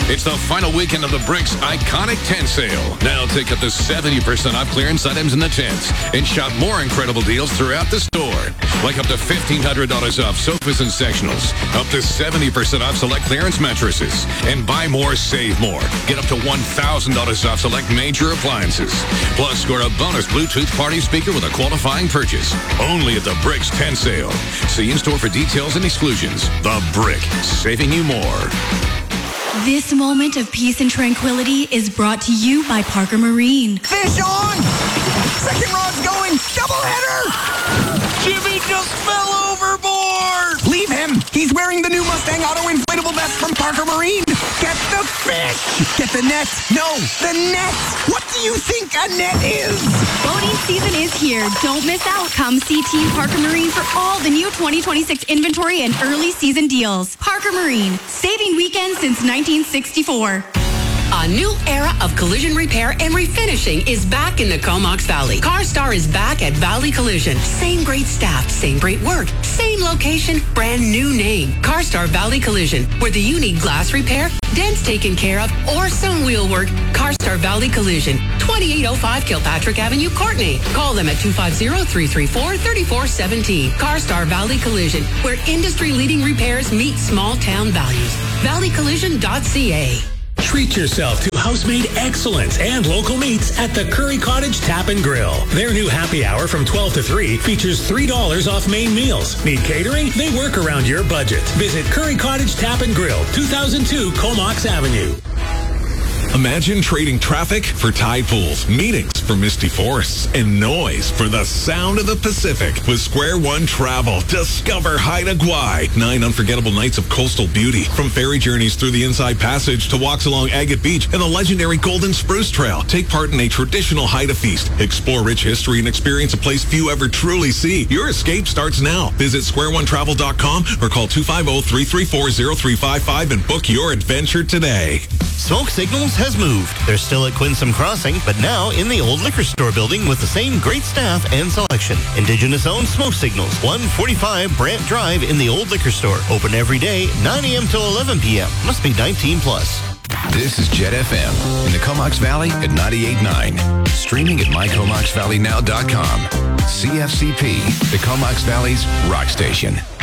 It's the final weekend of the Bricks iconic tent sale. Now take up to 70% off clearance items in the tents and shop more incredible deals throughout the store. Like up to $1,500 off sofas and sectionals, up to 70% off select clearance mattresses, and buy more, save more. Get up to $1,000 off select major appliances. Plus, score a bonus Bluetooth party speaker with a qualifying purchase. Only at the Bricks tent sale. See in-store for details and exclusions. The Brick, saving you more. This moment of peace and tranquility is brought to you by Parker Marine. Fish on! Second rod's going! Double header! Jimmy just fell overboard! Leave him! He's wearing the new Mustang Auto Inflatable Vest from Parker Marine! Get the fish! Get the net! No, the net! What do you think a net is? Boating season is here. Don't miss out. Come see Team Parker Marine for all the new 2026 inventory and early season deals. Parker Marine, saving weekends since 1964. A new era of collision repair and refinishing is back in the Comox Valley. CarStar is back at Valley Collision. Same great staff, same great work, same location, brand new name. CarStar Valley Collision. Whether you need glass repair, dents taken care of, or some wheel work, CarStar Valley Collision. 2805 Kilpatrick Avenue, Courtney. Call them at 250-334-3417. CarStar Valley Collision, where industry-leading repairs meet small-town values. valleycollision.ca. Treat yourself to house-made excellence and local meats at the Curry Cottage Tap and Grill. Their new happy hour from 12 to 3 features $3 off main meals. Need catering? They work around your budget. Visit Curry Cottage Tap and Grill, 2002 Comox Avenue. Imagine trading traffic for tide pools, meetings for misty forests, and noise for the sound of the Pacific. With Square One Travel, discover Haida Gwaii. 9 unforgettable nights of coastal beauty. From ferry journeys through the Inside Passage to walks along Agate Beach and the legendary Golden Spruce Trail. Take part in a traditional Haida feast. Explore rich history and experience a place few ever truly see. Your escape starts now. Visit squareonetravel.com or call 250-334-0355 and book your adventure today. Smoke Signals has moved. They're still at Quinsam Crossing, but now in the old liquor store building with the same great staff and selection. Indigenous-owned Smoke Signals, 145 Brant Drive in the old liquor store. Open every day, 9 a.m. till 11 p.m. Must be 19 plus. This is Jet FM in the Comox Valley at 98.9. Streaming at mycomoxvalleynow.com. CFCP, the Comox Valley's rock station.